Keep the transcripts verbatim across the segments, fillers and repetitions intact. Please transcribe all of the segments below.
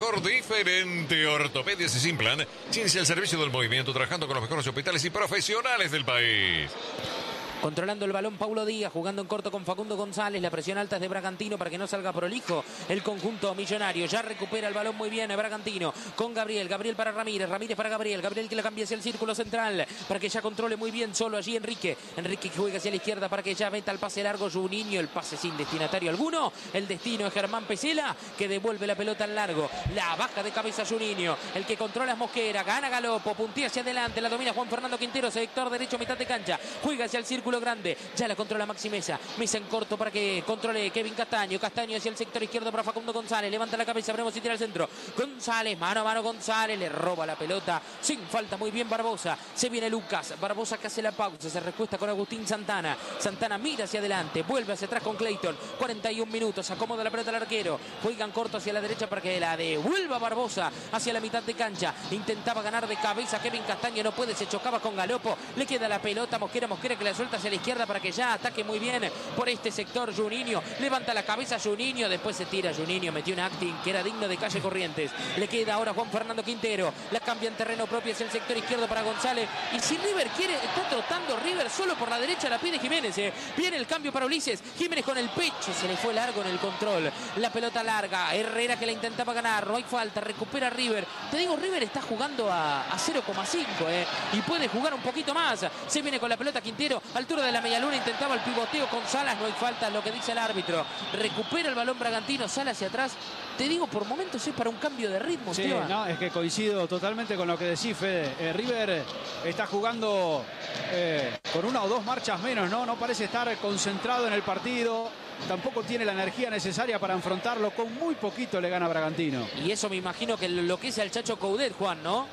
doctor diferente. Ortopedias y Sin Plan. Ciencia al servicio del movimiento, trabajando con los mejores hospitales y profesionales del país. Controlando el balón Paulo Díaz, jugando en corto con Facundo González. La presión alta es de Bragantino para que no salga prolijo el conjunto millonario. Ya recupera el balón muy bien Bragantino con Gabriel. Gabriel para Ramírez, Ramírez para Gabriel. Gabriel que la cambia hacia el círculo central para que ya controle muy bien solo allí Enrique. Enrique que juega hacia la izquierda para que ya meta el pase largo Juninho. El pase sin destinatario alguno. El destino es Germán Pesela que devuelve la pelota al largo. La baja de cabeza Juninho. El que controla es Mosquera. Gana Galopo. Puntía hacia adelante. La domina Juan Fernando Quintero. Sector derecho, mitad de cancha. Juega hacia el círculo grande, ya la controla Maxi Mesa, Mesa en corto para que controle Kevin Castaño, Castaño hacia el sector izquierdo para Facundo González, levanta la cabeza, veremos si tira al centro, González, mano a mano González, le roba la pelota, sin falta, muy bien Barbosa, se viene Lucas, Barbosa que hace la pausa, se recuesta con Agustín Santana, Santana mira hacia adelante, vuelve hacia atrás con Clayton, cuarenta y un minutos, acomoda la pelota al arquero, juegan corto hacia la derecha para que la devuelva Barbosa hacia la mitad de cancha, intentaba ganar de cabeza Kevin Castaño, no puede, se chocaba con Galopo, le queda la pelota, Mosquera, Mosquera que la suelta hacia la izquierda para que ya ataque muy bien por este sector Juninho, levanta la cabeza Juninho, después se tira Juninho, metió un acting que era digno de Calle Corrientes, le queda ahora Juan Fernando Quintero, la cambia en terreno propio hacia el sector izquierdo para González, y si River quiere, está trotando River solo por la derecha, la pide Jiménez, eh. viene el cambio para Ulises, Jiménez con el pecho, se le fue largo en el control, la pelota larga, Herrera que la intentaba ganar, no hay falta, recupera River, te digo, River está jugando a, a cero coma cinco, eh, y puede jugar un poquito más, se viene con la pelota Quintero, altura de la media luna, intentaba el pivoteo con Salas, no hay falta, lo que dice el árbitro, recupera el balón Bragantino, sale hacia atrás, te digo, por momentos es para un cambio de ritmo. Sí, Esteban. No, es que coincido totalmente con lo que decís, Fede. Eh, River está jugando eh, con una o dos marchas menos, ¿no? No parece estar concentrado en el partido, tampoco tiene la energía necesaria para enfrentarlo, con muy poquito le gana Bragantino. Y eso me imagino que lo que es el Chacho Coudet, Juan, ¿no?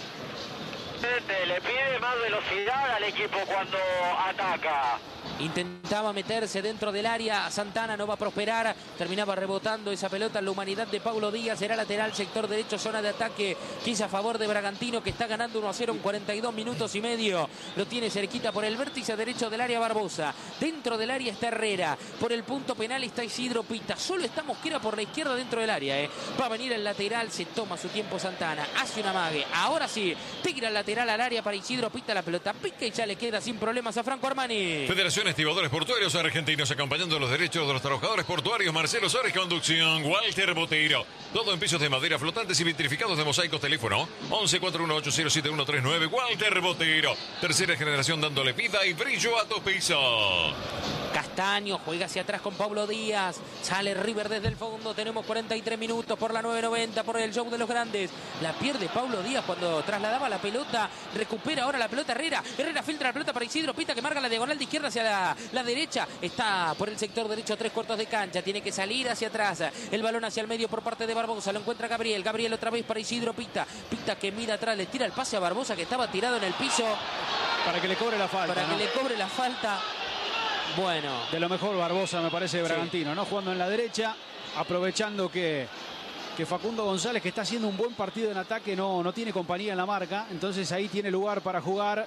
Le pide más velocidad al equipo cuando ataca. Intentaba meterse dentro del área, Santana no va a prosperar, terminaba rebotando esa pelota en la humanidad de Paulo Díaz, será lateral, sector derecho, zona de ataque, quince a favor de Bragantino que está ganando uno a cero en cuarenta y dos minutos y medio, lo tiene cerquita por el vértice derecho del área Barbosa, dentro del área está Herrera, por el punto penal está Isidro Pita, solo está Mosquera por la izquierda dentro del área, eh. va a venir el lateral, se toma su tiempo Santana, hace una amague, ahora sí, tira el lateral al área para Isidro Pita, la pelota pica y ya le queda sin problemas a Franco Armani. Federación Estibadores Portuarios Argentinos, acompañando los derechos de los trabajadores portuarios. Marcelo Suárez, conducción. Walter Boteiro. Todo en pisos de madera flotantes y vitrificados de mosaicos. Teléfono once cuatro uno ocho cero siete uno tres nueve. Walter Boteiro. Tercera generación dándole vida y brillo a tu piso. Castaño juega hacia atrás con Paulo Díaz. Sale River desde el fondo. Tenemos cuarenta y tres minutos por la nueve noventa, por el show de los grandes. La pierde Paulo Díaz cuando trasladaba la pelota. Recupera ahora la pelota Herrera. Herrera filtra la pelota para Isidro Pita que marca la diagonal de izquierda hacia la, la derecha. Está por el sector derecho a tres cuartos de cancha. Tiene que salir hacia atrás. El balón hacia el medio por parte de Barbosa. Lo encuentra Gabriel. Gabriel otra vez para Isidro Pita. Pita que mira atrás. Le tira el pase a Barbosa que estaba tirado en el piso. Para que le cobre la falta. Para ¿no? que le cobre la falta. Bueno. De lo mejor Barbosa me parece de Bragantino, sí. ¿no? Jugando en la derecha, aprovechando que, que Facundo González, que está haciendo un buen partido en ataque, no, no tiene compañía en la marca. Entonces ahí tiene lugar para jugar.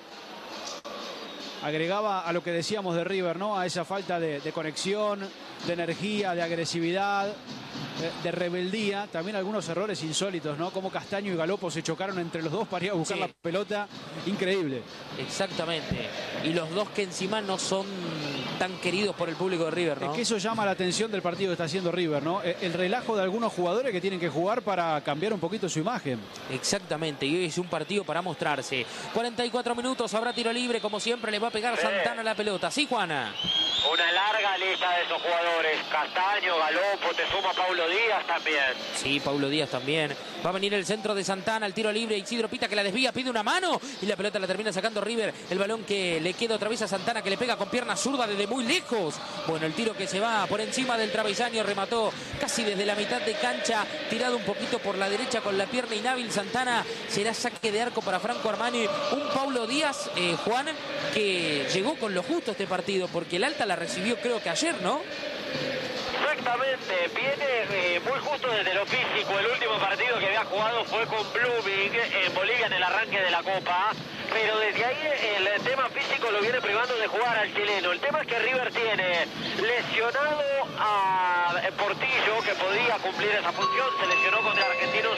Agregaba a lo que decíamos de River, ¿no? A esa falta de, de conexión, de energía, de agresividad, de, de rebeldía. También algunos errores insólitos, ¿no? Como Castaño y Galopo se chocaron entre los dos para ir a buscar sí. la pelota. Increíble. Exactamente. Y los dos que encima no son tan queridos por el público de River, ¿no? Es que eso llama la atención del partido que está haciendo River, ¿no? El relajo de algunos jugadores que tienen que jugar para cambiar un poquito su imagen. Exactamente, y hoy es un partido para mostrarse. cuarenta y cuatro minutos, habrá tiro libre, como siempre le va a pegar sí. Santana la pelota. ¿Sí, Juana? Una larga lista de esos jugadores. Castaño, Galopo, te suma Paulo Díaz también. Sí, Paulo Díaz también. Va a venir el centro de Santana, el tiro libre, Isidro Pita que la desvía, pide una mano y la pelota la termina sacando River. El balón que le queda otra vez a Santana, que le pega con pierna zurda desde muy lejos. Bueno, el tiro que se va por encima del travesaño, remató casi desde la mitad de cancha, tirado un poquito por la derecha con la pierna inhábil Santana. Será saque de arco para Franco Armani. Un Paulo Díaz, eh, Juan, que llegó con lo justo este partido, porque el alta la recibió creo que ayer, ¿no? Exactamente, viene eh, muy justo desde lo físico. El último partido que había jugado fue con Blooming en Bolivia en el arranque de la Copa, pero desde ahí el tema físico lo viene privando de jugar al chileno. El tema es que River tiene lesionado a Portillo, que podía cumplir esa función, se lesionó contra Argentinos